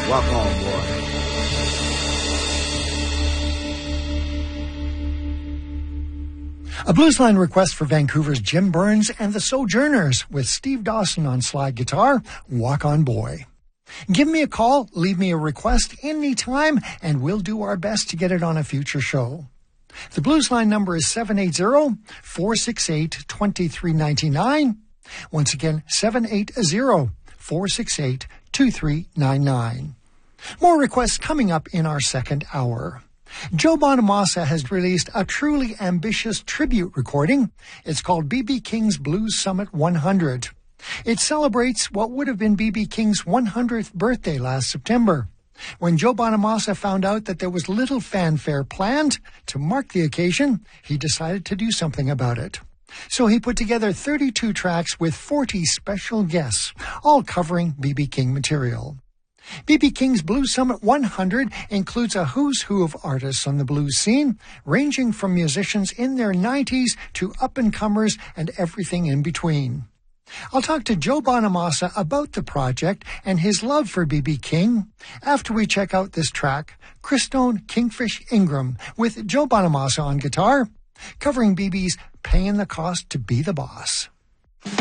Walk on, boy. A Bluesline request for Vancouver's Jim Burns and the Sojourners with Steve Dawson on slide guitar, Walk On Boy. Give me a call, leave me a request anytime, and we'll do our best to get it on a future show. The Bluesline number is 780-468-2399. Once again, 780-468-2399. More requests coming up in our second hour. Joe Bonamassa has released a truly ambitious tribute recording. It's called B.B. King's Blues Summit 100. It celebrates what would have been B.B. King's 100th birthday last September. When Joe Bonamassa found out that there was little fanfare planned to mark the occasion, he decided to do something about it. So he put together 32 tracks with 40 special guests, all covering B.B. King material. B.B. King's Blues Summit 100 includes a who's who of artists on the blues scene, ranging from musicians in their 90s to up-and-comers and everything in between. I'll talk to Joe Bonamassa about the project and his love for B.B. King after we check out this track, Christone Kingfish Ingram, with Joe Bonamassa on guitar, covering B.B.'s Paying the Cost to Be the Boss.